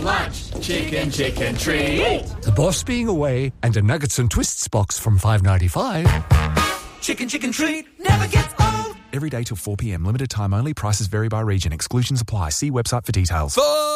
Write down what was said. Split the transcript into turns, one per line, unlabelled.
lunch. Chicken, chicken treat.
The boss being away and a nuggets and twists box from $5.95.
Chicken, chicken treat never gets old.
Every day till 4 p.m. Limited time only. Prices vary by region. Exclusions apply. See website for details.